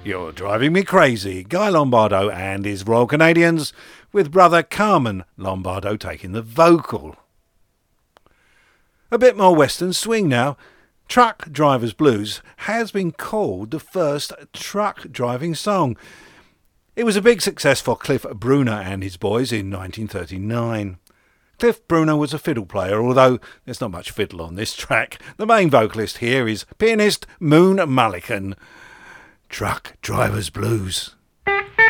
You're Driving Me Crazy, Guy Lombardo and his Royal Canadians, with brother Carmen Lombardo taking the vocal. A bit more western swing now. Truck Driver's Blues has been called the first truck driving song. It was a big success for Cliff Bruner and his boys in 1939. Cliff Bruner was a fiddle player, although there's not much fiddle on this track. The main vocalist here is pianist Moon Mullican. Truck Driver's Blues.